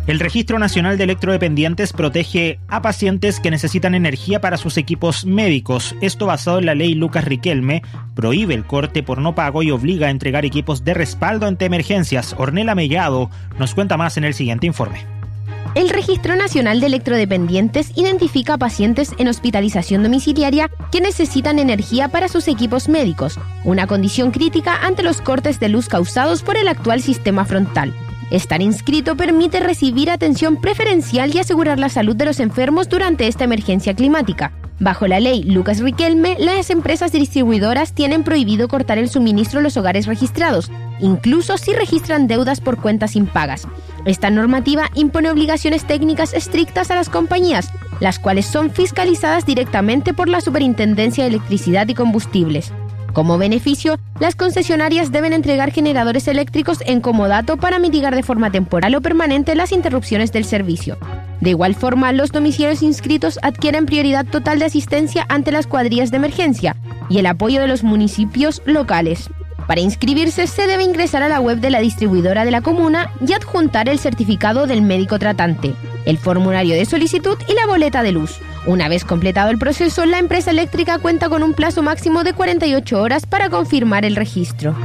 El Registro Nacional de Electrodependientes protege a pacientes que necesitan energía para sus equipos médicos. Esto basado en la ley Lucas Riquelme, prohíbe el corte por no pago y obliga a entregar equipos de respaldo ante emergencias. Ornella Mellado nos cuenta más en el siguiente informe. El Registro Nacional de Electrodependientes identifica a pacientes en hospitalización domiciliaria que necesitan energía para sus equipos médicos, una condición crítica ante los cortes de luz causados por el actual sistema frontal. Estar inscrito permite recibir atención preferencial y asegurar la salud de los enfermos durante esta emergencia climática. Bajo la ley Lucas Riquelme, las empresas distribuidoras tienen prohibido cortar el suministro a los hogares registrados, incluso si registran deudas por cuentas impagas. Esta normativa impone obligaciones técnicas estrictas a las compañías, las cuales son fiscalizadas directamente por la Superintendencia de Electricidad y Combustibles. Como beneficio, las concesionarias deben entregar generadores eléctricos en comodato para mitigar de forma temporal o permanente las interrupciones del servicio. De igual forma, los domicilios inscritos adquieren prioridad total de asistencia ante las cuadrillas de emergencia y el apoyo de los municipios locales. Para inscribirse, se debe ingresar a la web de la distribuidora de la comuna y adjuntar el certificado del médico tratante, el formulario de solicitud y la boleta de luz. Una vez completado el proceso, la empresa eléctrica cuenta con un plazo máximo de 48 horas para confirmar el registro.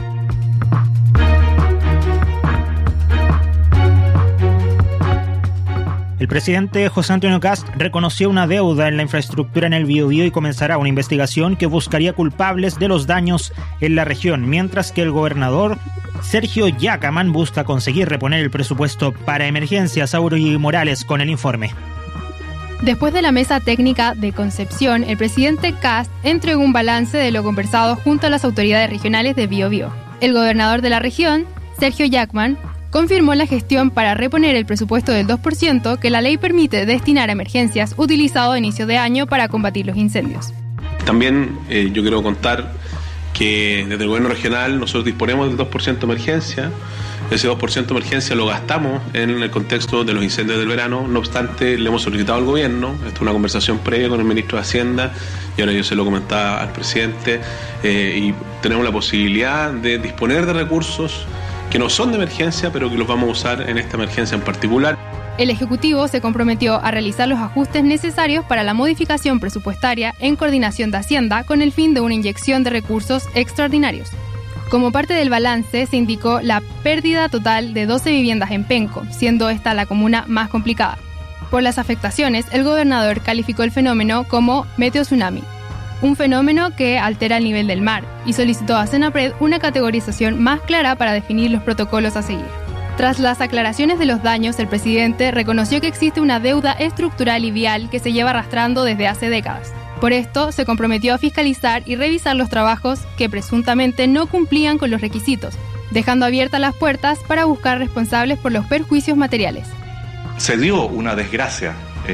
El presidente José Antonio Kast reconoció una deuda en la infraestructura en el Biobío y comenzará una investigación que buscaría culpables de los daños en la región, mientras que el gobernador Sergio Yacamán busca conseguir reponer el presupuesto para emergencias. Auri Morales con el informe. Después de la mesa técnica de Concepción, el presidente Kast entregó un balance de lo conversado junto a las autoridades regionales de Biobío. El gobernador de la región, Sergio Yacamán, confirmó la gestión para reponer el presupuesto del 2% que la ley permite destinar a emergencias utilizado a inicio de año para combatir los incendios. También yo quiero contar que desde el gobierno regional nosotros disponemos del 2% de emergencia. Ese 2% de emergencia lo gastamos en el contexto de los incendios del verano. No obstante, le hemos solicitado al gobierno, esto es una conversación previa con el ministro de Hacienda, y ahora yo se lo comentaba al presidente, y tenemos la posibilidad de disponer de recursos que no son de emergencia, pero que los vamos a usar en esta emergencia en particular. El Ejecutivo se comprometió a realizar los ajustes necesarios para la modificación presupuestaria en coordinación de Hacienda con el fin de una inyección de recursos extraordinarios. Como parte del balance, se indicó la pérdida total de 12 viviendas en Penco, siendo esta la comuna más complicada. Por las afectaciones, el gobernador calificó el fenómeno como meteotsunami, un fenómeno que altera el nivel del mar, y solicitó a Senapred una categorización más clara para definir los protocolos a seguir. Tras las aclaraciones de los daños, el presidente reconoció que existe una deuda estructural y vial que se lleva arrastrando desde hace décadas. Por esto, se comprometió a fiscalizar y revisar los trabajos que presuntamente no cumplían con los requisitos, dejando abiertas las puertas para buscar responsables por los perjuicios materiales. Se dio una desgracia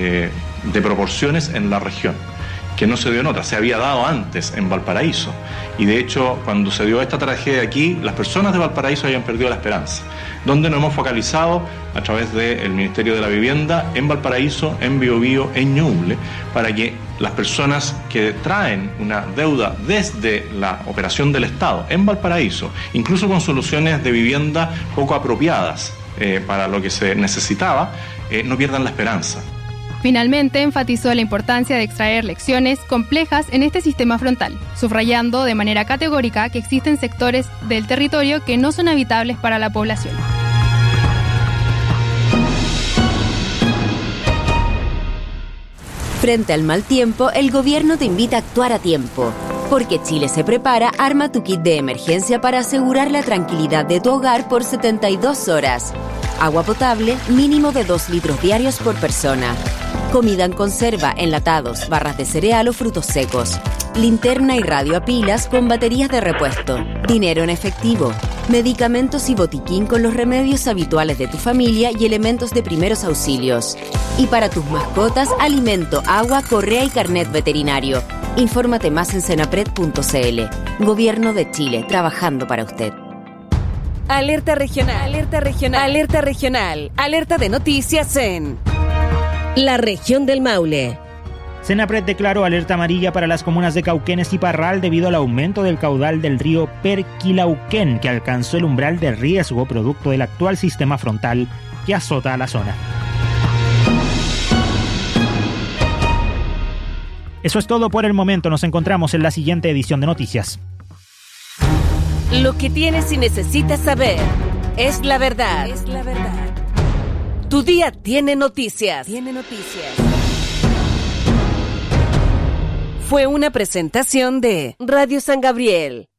de proporciones en la región, que no se dio en otra, se había dado antes en Valparaíso. Y de hecho, cuando se dio esta tragedia aquí, las personas de Valparaíso habían perdido la esperanza. Donde nos hemos focalizado a través del Ministerio de la Vivienda en Valparaíso, en Biobío, en Ñuble, para que las personas que traen una deuda desde la operación del Estado en Valparaíso, incluso con soluciones de vivienda poco apropiadas para lo que se necesitaba, no pierdan la esperanza. Finalmente, enfatizó la importancia de extraer lecciones complejas en este sistema frontal, subrayando de manera categórica que existen sectores del territorio que no son habitables para la población. Frente al mal tiempo, el gobierno te invita a actuar a tiempo. Porque Chile se prepara, arma tu kit de emergencia para asegurar la tranquilidad de tu hogar por 72 horas. Agua potable, mínimo de 2 litros diarios por persona. Comida en conserva, enlatados, barras de cereal o frutos secos. Linterna y radio a pilas con baterías de repuesto. Dinero en efectivo. Medicamentos y botiquín con los remedios habituales de tu familia y elementos de primeros auxilios. Y para tus mascotas, alimento, agua, correa y carnet veterinario. Infórmate más en senapred.cl. Gobierno de Chile, trabajando para usted. Alerta regional, alerta regional, alerta regional, alerta de noticias en la región del Maule. Senapred declaró alerta amarilla para las comunas de Cauquenes y Parral debido al aumento del caudal del río Perquilauquén, que alcanzó el umbral de riesgo producto del actual sistema frontal que azota a la zona. Eso es todo por el momento. Nos encontramos en la siguiente edición de Noticias. Lo que tienes y necesitas saber es la verdad. Es la verdad. Tu día tiene noticias. Fue una presentación de Radio San Gabriel.